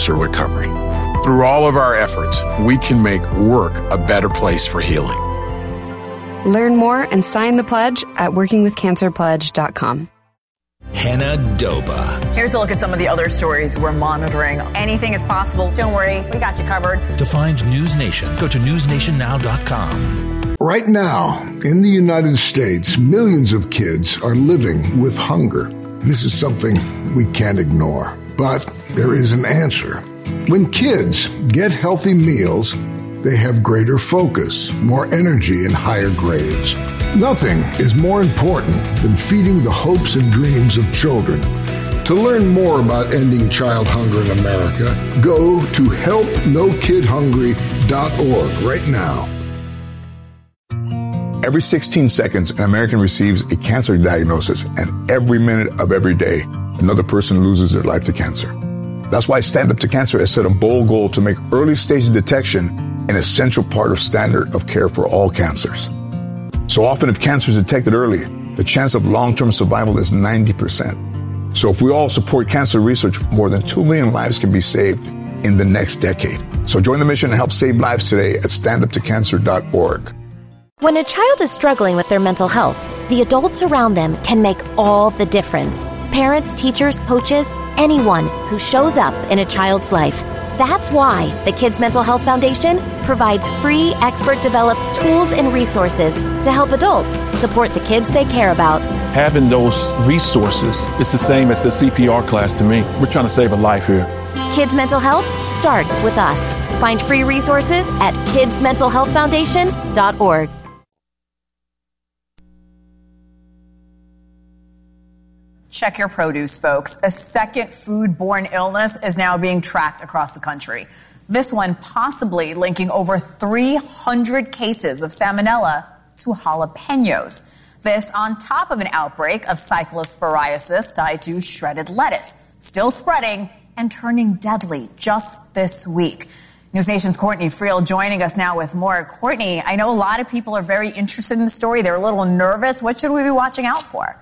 cancer recovery. Through all of our efforts, we can make work a better place for healing. Learn more and sign the pledge at workingwithcancerpledge.com. Hannah Doba. Here's a look at some of the other stories we're monitoring. Anything is possible. Don't worry, we got you covered. To find News Nation, go to newsnationnow.com. Right now, in the United States, millions of kids are living with hunger. This is something we can't ignore, but there is an answer. When kids get healthy meals, they have greater focus, more energy, and higher grades. Nothing is more important than feeding the hopes and dreams of children. To learn more about ending child hunger in America, go to helpnokidhungry.org right now. Every 16 seconds, an American receives a cancer diagnosis, and every minute of every day, another person loses their life to cancer. That's why Stand Up to Cancer has set a bold goal to make early stage detection an essential part of standard of care for all cancers. So often, if cancer is detected early, the chance of long-term survival is 90%. So if we all support cancer research, more than 2 million lives can be saved in the next decade. So join the mission and help save lives today at standuptocancer.org. When a child is struggling with their mental health, the adults around them can make all the difference. Parents, teachers, coaches, anyone who shows up in a child's life. That's why the Kids Mental Health Foundation provides free, expert-developed tools and resources to help adults support the kids they care about. Having those resources is the same as the CPR class to me. We're trying to save a life here. Kids Mental Health starts with us. Find free resources at kidsmentalhealthfoundation.org. Check your produce, folks. A second foodborne illness is now being tracked across the country. This one possibly linking over 300 cases of salmonella to jalapenos. This on top of an outbreak of cyclosporiasis tied to shredded lettuce, still spreading and turning deadly just this week. News Nation's Courtney Friel joining us now with more. Courtney, I know a lot of people are very interested in the story. They're a little nervous. What should we be watching out for?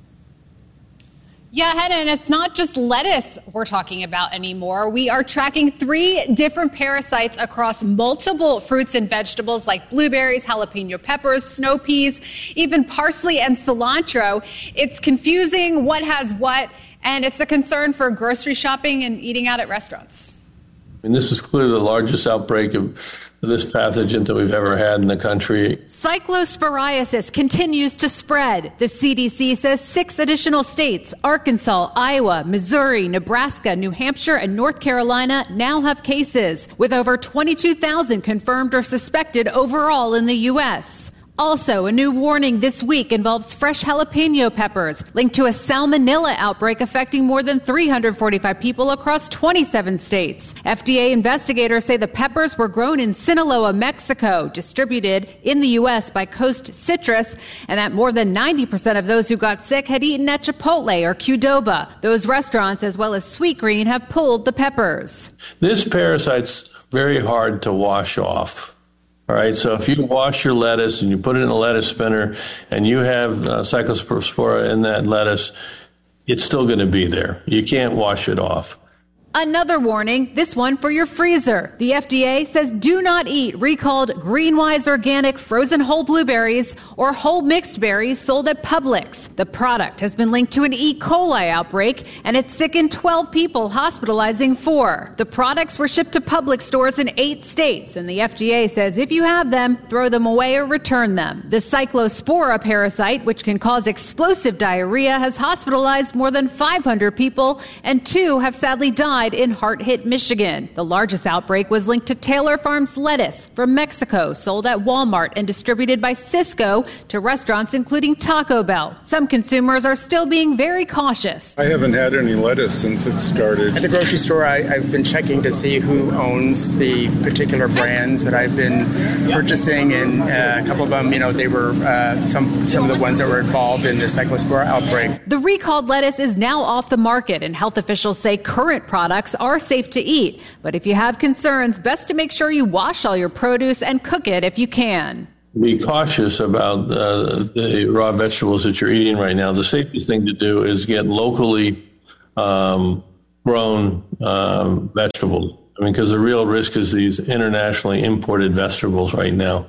Yeah, Hannah, and it's not just lettuce we're talking about anymore. We are tracking 3 different parasites across multiple fruits and vegetables like blueberries, jalapeno peppers, snow peas, even parsley and cilantro. It's confusing what has what, and it's a concern for grocery shopping and eating out at restaurants. And this is clearly the largest outbreak of this pathogen that we've ever had in the country. Cyclosporiasis continues to spread. The CDC says 6 additional states, Arkansas, Iowa, Missouri, Nebraska, New Hampshire, and North Carolina now have cases, with over 22,000 confirmed or suspected overall in the U.S. Also, a new warning this week involves fresh jalapeno peppers linked to a salmonella outbreak affecting more than 345 people across 27 states. FDA investigators say the peppers were grown in Sinaloa, Mexico, distributed in the U.S. by Coast Citrus, and that more than 90% of those who got sick had eaten at Chipotle or Qdoba. Those restaurants, as well as Sweetgreen, have pulled the peppers. This parasite's very hard to wash off. All right, so if you wash your lettuce and you put it in a lettuce spinner and you have Cyclospora in that lettuce, it's still going to be there. You can't wash it off. Another warning, this one for your freezer. The FDA says do not eat recalled Greenwise organic frozen whole blueberries or whole mixed berries sold at Publix. The product has been linked to an E. coli outbreak, and it sickened 12 people, hospitalizing 4. The products were shipped to Publix stores in 8 states, and the FDA says if you have them, throw them away or return them. The Cyclospora parasite, which can cause explosive diarrhea, has hospitalized more than 500 people, and 2 have sadly died in hard-hit Michigan. The largest outbreak was linked to Taylor Farms lettuce from Mexico, sold at Walmart and distributed by Sysco to restaurants including Taco Bell. Some consumers are still being very cautious. I haven't had any lettuce since it started. At the grocery store, I've been checking to see who owns the particular brands that I've been purchasing, and a couple of them, they were some of the ones that were involved in the Cyclospora outbreak. The recalled lettuce is now off the market, and health officials say current products are safe to eat. But if you have concerns, best to make sure you wash all your produce and cook it if you can. Be cautious about the raw vegetables that you're eating right now. The safest thing to do is get locally grown vegetables. I mean, because the real risk is these internationally imported vegetables right now.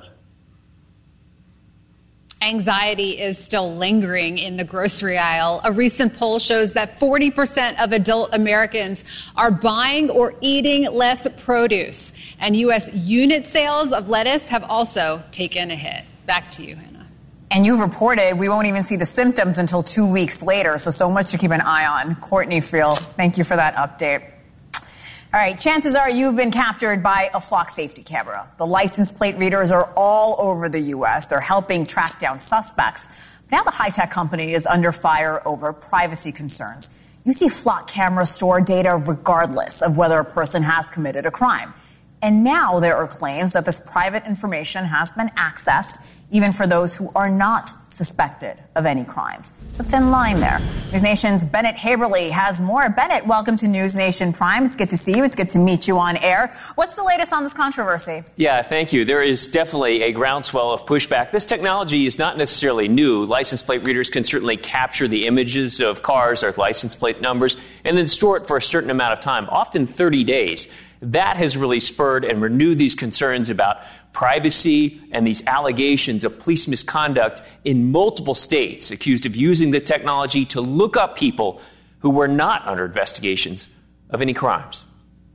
Anxiety is still lingering in the grocery aisle. A recent poll shows that 40% of adult Americans are buying or eating less produce. And U.S. unit sales of lettuce have also taken a hit. Back to you, Hannah. And you've reported we won't even see the symptoms until 2 weeks later. So much to keep an eye on. Courtney Friel, thank you for that update. All right, chances are you've been captured by a flock safety camera. The license plate readers are all over the U.S. They're helping track down suspects. But now the high-tech company is under fire over privacy concerns. You see flock cameras store data regardless of whether a person has committed a crime. And now there are claims that this private information has been accessed even for those who are not suspected of any crimes. It's a thin line there. News Nation's Bennett Haberly has more. Bennett, welcome to News Nation Prime. It's good to see you. It's good to meet you on air. What's the latest on this controversy? Yeah, thank you. There is definitely a groundswell of pushback. This technology is not necessarily new. License plate readers can certainly capture the images of cars or license plate numbers and then store it for a certain amount of time, often 30 days. That has really spurred and renewed these concerns about privacy and these allegations of police misconduct in multiple states accused of using the technology to look up people who were not under investigations of any crimes.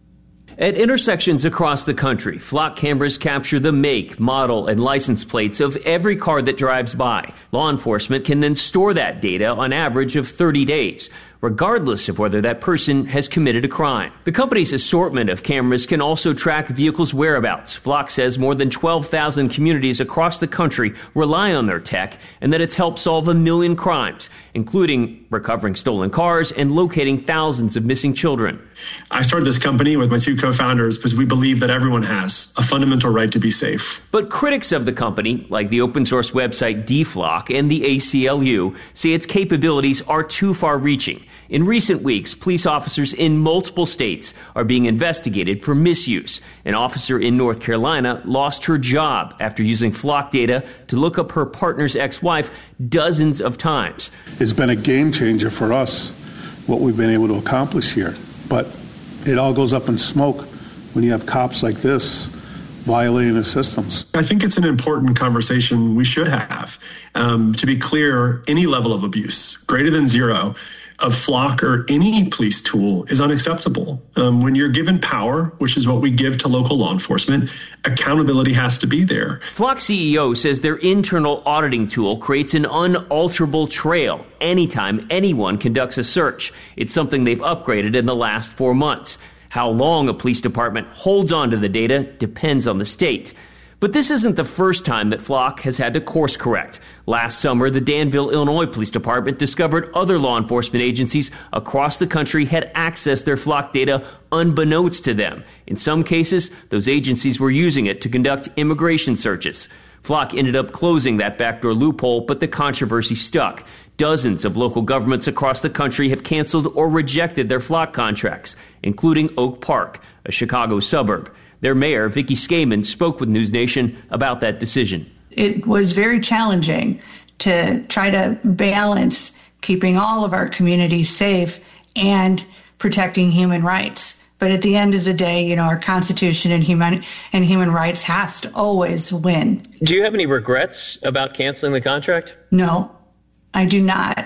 At intersections across the country, flock cameras capture the make, model, and license plates of every car that drives by. Law enforcement can then store that data on average of 30 days. Regardless of whether that person has committed a crime. The company's assortment of cameras can also track vehicles' whereabouts. Flock says more than 12,000 communities across the country rely on their tech and that it's helped solve 1 million crimes, including recovering stolen cars and locating thousands of missing children. I started this company with my two co-founders because we believe that everyone has a fundamental right to be safe. But critics of the company, like the open source website DFlock and the ACLU, say its capabilities are too far-reaching. In recent weeks, police officers in multiple states are being investigated for misuse. An officer in North Carolina lost her job after using flock data to look up her partner's ex-wife dozens of times. It's been a game changer for us, what we've been able to accomplish here. But it all goes up in smoke when you have cops like this violating the systems. I think it's an important conversation we should have. To be clear, any level of abuse, greater than zero, of flock or any police tool is unacceptable. When you're given power, which is what we give to local law enforcement, accountability has to be there. Flock CEO says their internal auditing tool creates an unalterable trail anytime anyone conducts a search. It's something they've upgraded in the last 4 months. How long a police department holds on to the data depends on the state. But this isn't the first time that Flock has had to course correct. Last summer, the Danville, Illinois Police Department discovered other law enforcement agencies across the country had accessed their Flock data unbeknownst to them. In some cases, those agencies were using it to conduct immigration searches. Flock ended up closing that backdoor loophole, but the controversy stuck. Dozens of local governments across the country have canceled or rejected their Flock contracts, including Oak Park, a Chicago suburb. Their mayor, Vicki Skaman, spoke with News Nation about that decision. It was very challenging to try to balance keeping all of our communities safe and protecting human rights. But at the end of the day, our Constitution and human rights has to always win. Do you have any regrets about canceling the contract? No, I do not.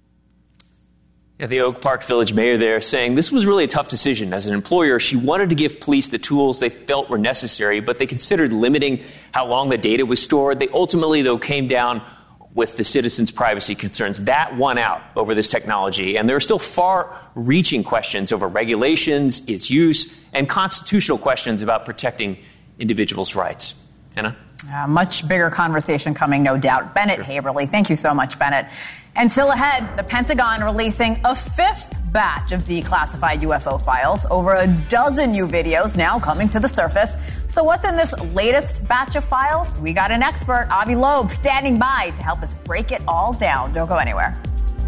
Yeah, the Oak Park Village mayor there saying this was really a tough decision. As an employer, she wanted to give police the tools they felt were necessary, but they considered limiting how long the data was stored. They ultimately, though, came down with the citizens' privacy concerns. That won out over this technology. And there are still far-reaching questions over regulations, its use, and constitutional questions about protecting individuals' rights. Anna? Much bigger conversation coming, no doubt. Bennett Haberly, thank you so much, Bennett. And still ahead, the Pentagon releasing a 5th batch of declassified UFO files. Over a dozen new videos now coming to the surface. So what's in this latest batch of files? We got an expert, Avi Loeb, standing by to help us break it all down. Don't go anywhere.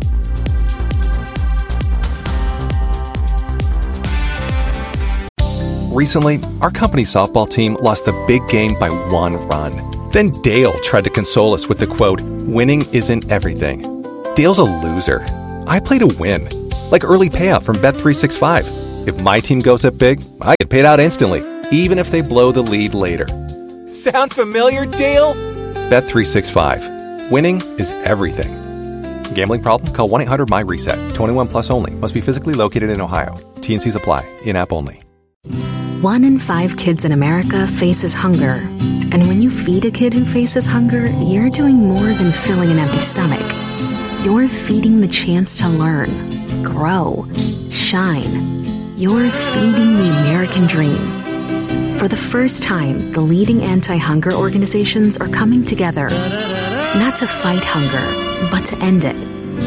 Recently, our company's softball team lost the big game by 1 run. Then Dale tried to console us with the quote, "Winning isn't everything." Dale's a loser. I play to win, like early payout from Bet365. If my team goes up big, I get paid out instantly, even if they blow the lead later. Sound familiar, Dale? Bet365. Winning is everything. Gambling problem? Call 1-800-MY-RESET. 21 plus only. Must be physically located in Ohio. T&Cs apply. In-app only. 1 in 5 kids in America faces hunger. And when you feed a kid who faces hunger, you're doing more than filling an empty stomach. You're feeding the chance to learn, grow, shine. You're feeding the American dream. For the first time, the leading anti-hunger organizations are coming together, not to fight hunger, but to end it.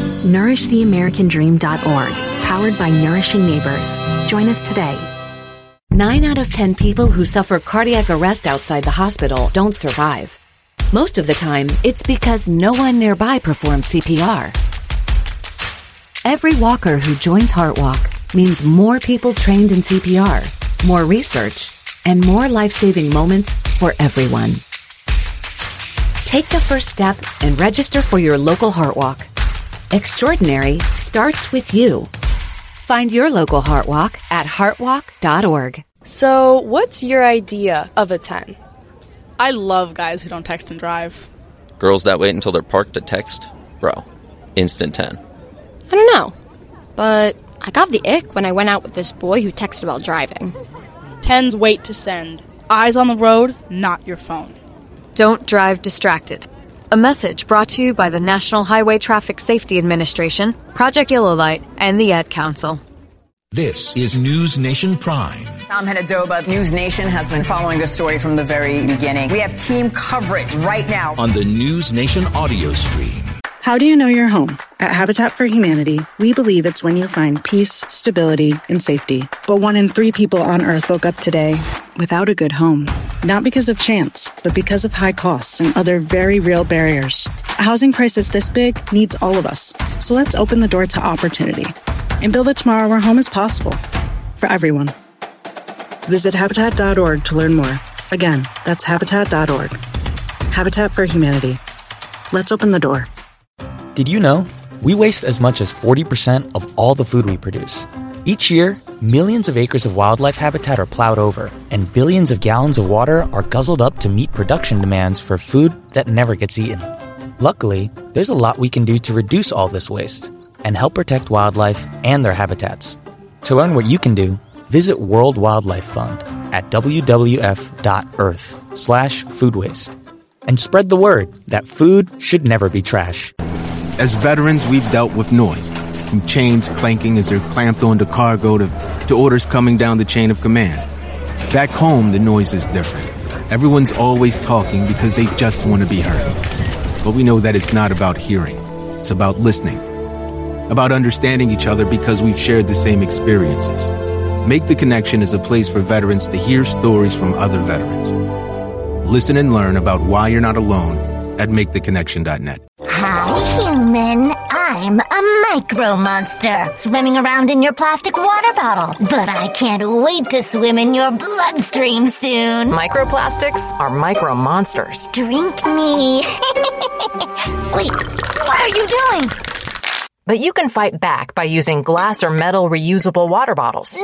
NourishTheAmericanDream.org, powered by Nourishing Neighbors. Join us today. 9 out of 10 people who suffer cardiac arrest outside the hospital don't survive. Most of the time, it's because no one nearby performs CPR. Every walker who joins HeartWalk means more people trained in CPR, more research, and more life-saving moments for everyone. Take the first step and register for your local HeartWalk. Extraordinary starts with you. Find your local HeartWalk at heartwalk.org. So, what's your idea of a 10? I love guys who don't text and drive. Girls that wait until they're parked to text? Bro, instant 10. I don't know, but I got the ick when I went out with this boy who texted while driving. 10s wait to send. Eyes on the road, not your phone. Don't drive distracted. A message brought to you by the National Highway Traffic Safety Administration, Project Yellow Light, and the Ad Council. This is News Nation Prime. I'm Henadoba. News Nation has been following this story from the very beginning. We have team coverage right now on the News Nation audio stream. How do you know you're home? At Habitat for Humanity, we believe it's when you find peace, stability, and safety. But 1 in 3 people on Earth woke up today without a good home. Not because of chance, but because of high costs and other very real barriers. A housing crisis this big needs all of us. So let's open the door to opportunity and build a tomorrow where home is possible for everyone. Visit Habitat.org to learn more. Again, that's Habitat.org. Habitat for Humanity. Let's open the door. Did you know? We waste as much as 40% of all the food we produce. Each year, millions of acres of wildlife habitat are plowed over, and billions of gallons of water are guzzled up to meet production demands for food that never gets eaten. Luckily, there's a lot we can do to reduce all this waste and help protect wildlife and their habitats. To learn what you can do, visit World Wildlife Fund at wwf.earth/food waste. And spread the word that food should never be trash. As veterans, we've dealt with noise, from chains clanking as they're clamped onto cargo to orders coming down the chain of command. Back home, the noise is different. Everyone's always talking because they just want to be heard. But we know that it's not about hearing. It's about listening. About understanding each other because we've shared the same experiences. Make the Connection is a place for veterans to hear stories from other veterans. Listen and learn about why you're not alone at maketheconnection.net. Hi, human. I'm a micro monster swimming around in your plastic water bottle. But I can't wait to swim in your bloodstream soon. Microplastics are micro monsters. Drink me. Wait, what are you doing? But you can fight back by using glass or metal reusable water bottles.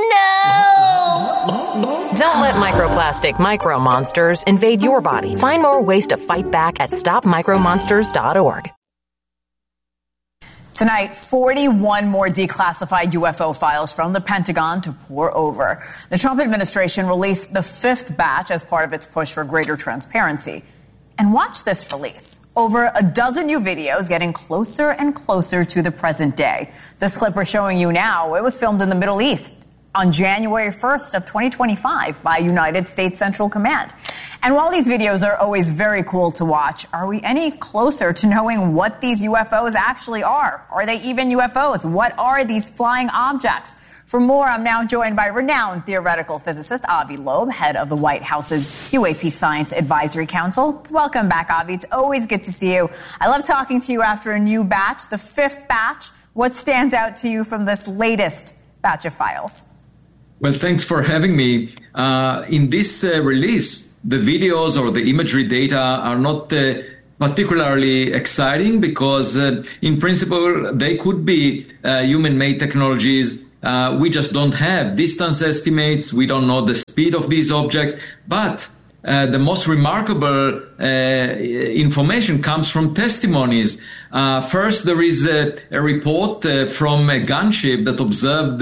No! Don't let microplastic micro monsters invade your body. Find more ways to fight back at stopmicromonsters.org. Tonight, 41 more declassified UFO files from the Pentagon to pour over. The Trump administration released the 5th batch as part of its push for greater transparency. And watch this release. Over a dozen new videos getting closer and closer to the present day. This clip we're showing you now, it was filmed in the Middle East on January 1st of 2025 by United States Central Command. And while these videos are always very cool to watch, are we any closer to knowing what these UFOs actually are? Are they even UFOs? What are these flying objects? For more, I'm now joined by renowned theoretical physicist Avi Loeb, head of the White House's UAP Science Advisory Council. Welcome back, Avi. It's always good to see you. I love talking to you after a new batch, the 5th batch. What stands out to you from this latest batch of files? Well, thanks for having me. In this release, the videos or the imagery data are not particularly exciting because, in principle, they could be human-made technologies We just don't have distance estimates. We don't know the speed of these objects. But the most remarkable information comes from testimonies. First, there is a report from a gunship that observed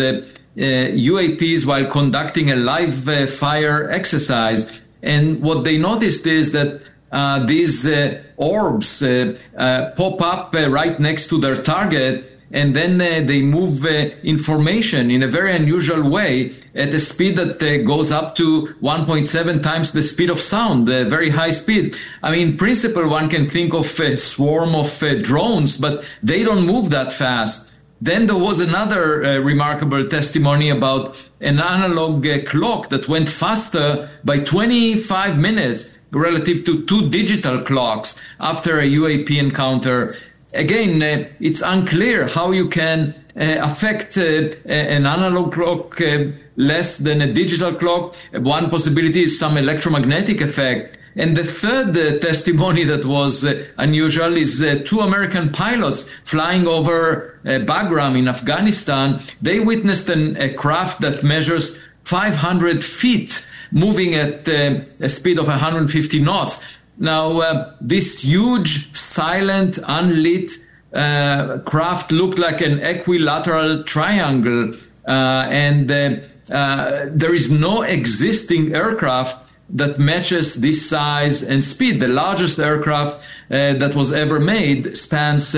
UAPs while conducting a live fire exercise. And what they noticed is that these orbs pop up right next to their target, and then they move information in a very unusual way at a speed that goes up to 1.7 times the speed of sound, very high speed. I mean, in principle, one can think of a swarm of drones, but they don't move that fast. Then there was another remarkable testimony about an analog clock that went faster by 25 minutes relative to 2 digital clocks after a UAP encounter. Again, it's unclear how you can affect an analog clock less than a digital clock. One possibility is some electromagnetic effect. And the third testimony that was unusual is 2 American pilots flying over Bagram in Afghanistan. They witnessed a craft that measures 500 feet, moving at a speed of 150 knots. Now, this huge, silent, unlit craft looked like an equilateral triangle, and there is no existing aircraft that matches this size and speed. The largest aircraft that was ever made spans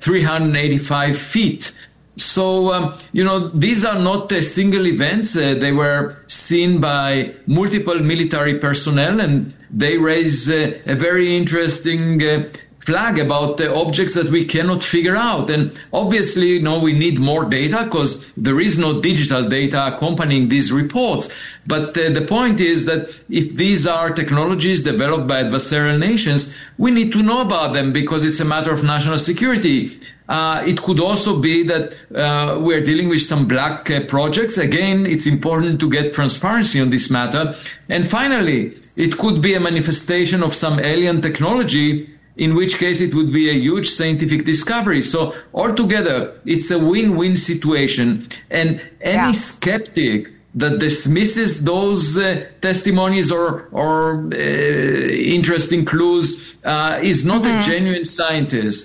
385 feet. So, these are not single events. They were seen by multiple military personnel, and they raise a very interesting flag about the objects that we cannot figure out. And obviously, we need more data because there is no digital data accompanying these reports. But the point is that if these are technologies developed by adversarial nations, we need to know about them because it's a matter of national security. It could also be that we're dealing with some black projects. Again, it's important to get transparency on this matter. And finally, it could be a manifestation of some alien technology, in which case it would be a huge scientific discovery. So altogether, it's a win-win situation. And any skeptic that dismisses those testimonies or interesting clues is not a genuine scientist.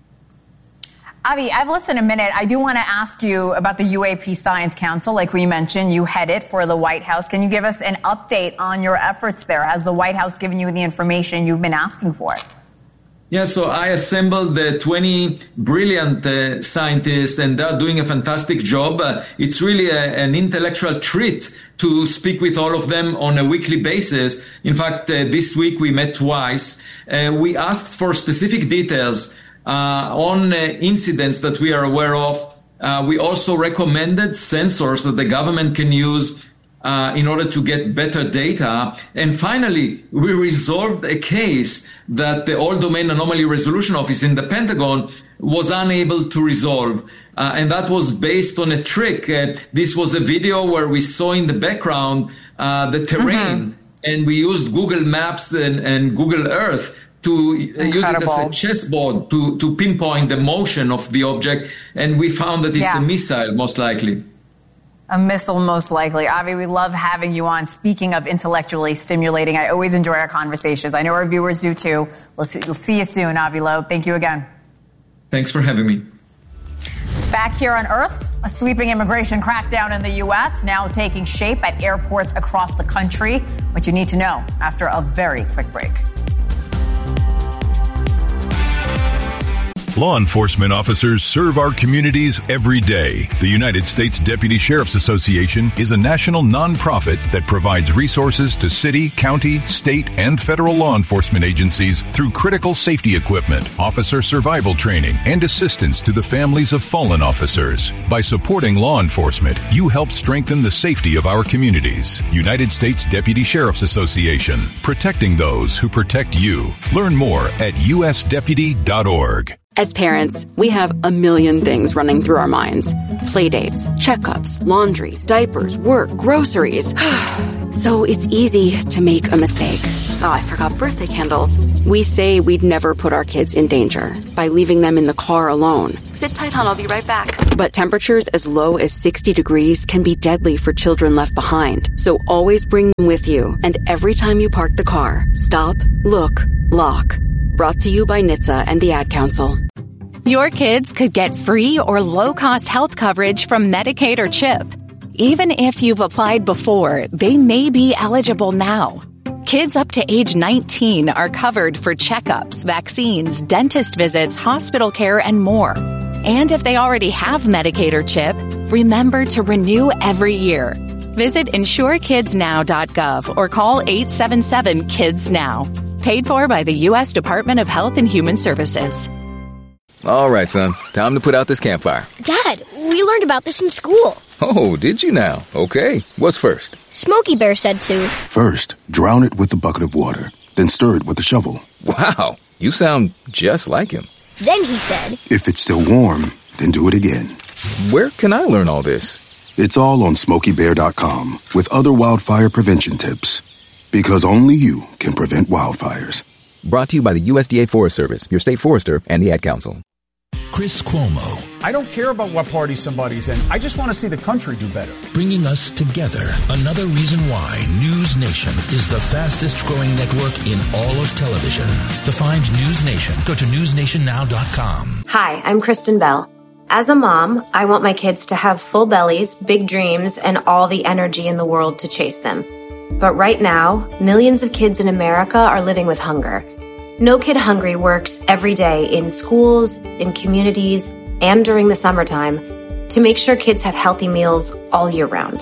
Avi, I've listened a minute. I do want to ask you about the UAP Science Council. Like we mentioned, you head it for the White House. Can you give us an update on your efforts there? Has the White House given you the information you've been asking for? Yeah, so I assembled the 20 brilliant scientists, and they're doing a fantastic job. It's really an intellectual treat to speak with all of them on a weekly basis. In fact, this week we met twice. We asked for specific details on incidents that we are aware of. We also recommended sensors that the government can use in order to get better data. And finally, we resolved a case that the All-Domain Anomaly Resolution Office in the Pentagon was unable to resolve. And that was based on a trick. This was a video where we saw in the background the terrain, and we used Google Maps and Google Earth to use it as a chessboard to pinpoint the motion of the object. And we found that it's a missile, most likely. A missile, most likely. Avi, we love having you on. Speaking of intellectually stimulating, I always enjoy our conversations. I know our viewers do too. We'll see you soon, Avi Loeb. Thank you again. Thanks for having me. Back here on Earth, a sweeping immigration crackdown in the U.S. now taking shape at airports across the country. What you need to know after a very quick break. Law enforcement officers serve our communities every day. The United States Deputy Sheriff's Association is a national nonprofit that provides resources to city, county, state, and federal law enforcement agencies through critical safety equipment, officer survival training, and assistance to the families of fallen officers. By supporting law enforcement, you help strengthen the safety of our communities. United States Deputy Sheriff's Association, protecting those who protect you. Learn more at usdeputy.org. As parents, we have a million things running through our minds. Playdates, checkups, laundry, diapers, work, groceries. So it's easy to make a mistake. Oh, I forgot birthday candles. We say we'd never put our kids in danger by leaving them in the car alone. Sit tight, hon, I'll be right back. But temperatures as low as 60 degrees can be deadly for children left behind. So always bring them with you. And every time you park the car, stop, look, lock. Brought to you by NHTSA and the Ad Council. Your kids could get free or low-cost health coverage from Medicaid or CHIP. Even if you've applied before, they may be eligible now. Kids up to age 19 are covered for checkups, vaccines, dentist visits, hospital care, and more. And if they already have Medicaid or CHIP, remember to renew every year. Visit insurekidsnow.gov or call 877-KIDS-NOW. Paid for by the U.S. Department of Health and Human Services. All right, son. Time to put out this campfire. Dad, we learned about this in school. Oh, did you now? Okay. What's first? Smokey Bear said to. First, drown it with a bucket of water. Then stir it with a shovel. Wow. You sound just like him. Then he said, if it's still warm, then do it again. Where can I learn all this? It's all on SmokeyBear.com with other wildfire prevention tips. Because only you can prevent wildfires. Brought to you by the USDA Forest Service, your state forester, and the Ad Council. Chris Cuomo. I don't care about what party somebody's in. I just want to see the country do better. Bringing us together. Another reason why News Nation is the fastest growing network in all of television. To find News Nation, go to newsnationnow.com. Hi, I'm Kristen Bell. As a mom, I want my kids to have full bellies, big dreams, and all the energy in the world to chase them. But right now, millions of kids in America are living with hunger. No Kid Hungry works every day in schools, in communities, and during the summertime to make sure kids have healthy meals all year round.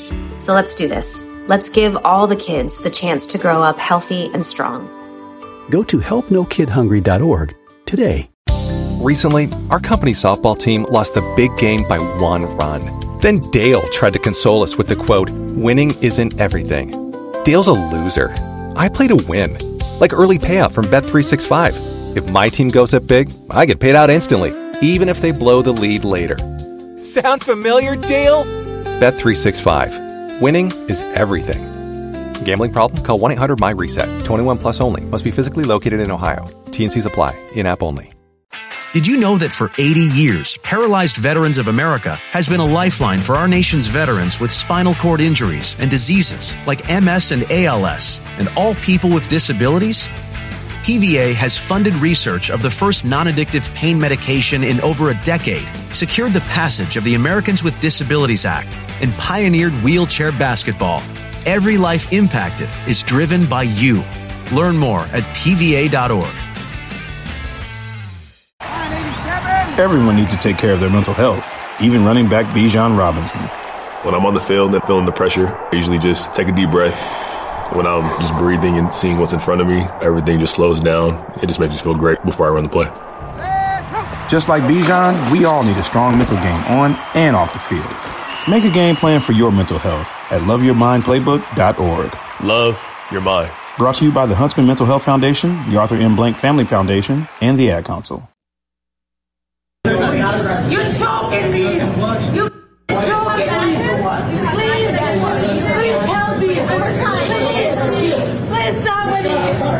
So let's do this. Let's give all the kids the chance to grow up healthy and strong. Go to helpnokidhungry.org today. Recently, our company's softball team lost the big game by 1 run. Then Dale tried to console us with the quote, "Winning isn't everything." Dale's a loser. I play to win. Like early payout from Bet365. If my team goes up big, I get paid out instantly, even if they blow the lead later. Sound familiar, Dale? Bet365. Winning is everything. Gambling problem? Call 1-800-MY-RESET. 21 plus only. Must be physically located in Ohio. T&Cs apply. In-app only. Did you know that for 80 years, Paralyzed Veterans of America has been a lifeline for our nation's veterans with spinal cord injuries and diseases like MS and ALS, and all people with disabilities? PVA has funded research of the first non-addictive pain medication in over a decade, secured the passage of the Americans with Disabilities Act, and pioneered wheelchair basketball. Every life impacted is driven by you. Learn more at pva.org. Everyone needs to take care of their mental health, even running back Bijan Robinson. When I'm on the field and feeling the pressure, I usually just take a deep breath. When I'm just breathing and seeing what's in front of me, everything just slows down. It just makes me feel great before I run the play. Just like Bijan, we all need a strong mental game on and off the field. Make a game plan for your mental health at loveyourmindplaybook.org. Love your mind. Brought to you by the Huntsman Mental Health Foundation, the Arthur M. Blank Family Foundation, and the Ad Council. You're choking me. You're choking me. Please help me. Please somebody.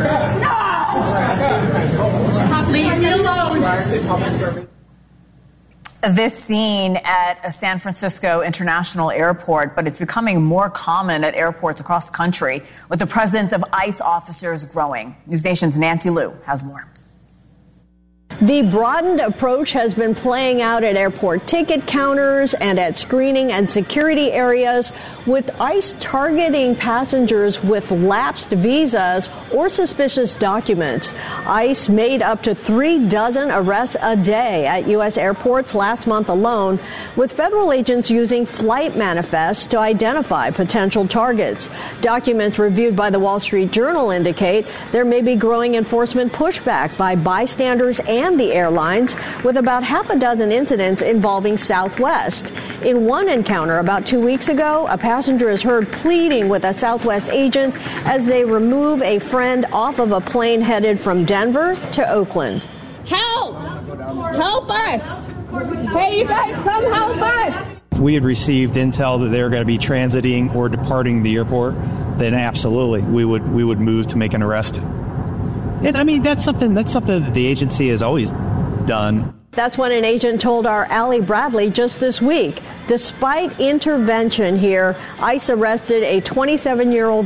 No. Leave me alone. This scene at a San Francisco International Airport, but it's becoming more common at airports across the country with the presence of ICE officers growing. News Nation's Nancy Liu has more. The broadened approach has been playing out at airport ticket counters and at screening and security areas, with ICE targeting passengers with lapsed visas or suspicious documents. ICE made up to 36 arrests a day at U.S. airports last month alone, with federal agents using flight manifests to identify potential targets. Documents reviewed by the Wall Street Journal indicate there may be growing enforcement pushback by bystanders and the airlines, with about half a dozen incidents involving Southwest. In one encounter about 2 weeks ago, a passenger is heard pleading with a Southwest agent as they remove a friend off of a plane headed from Denver to Oakland. Help! Help us! Hey, you guys, come help us! If we had received intel that they were going to be transiting or departing the airport, then absolutely we would move to make an arrest. I mean, that's something that the agency has always done. That's what an agent told our Allie Bradley just this week. Despite intervention here, ICE arrested a 27-year-old